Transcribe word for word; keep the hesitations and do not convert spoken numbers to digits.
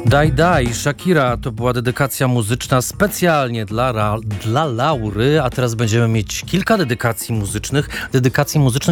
Daj, daj, Shakira, to była dedykacja muzyczna specjalnie dla, Ra- dla Laury, a teraz będziemy mieć kilka dedykacji muzycznych. Dedykacji muzycznych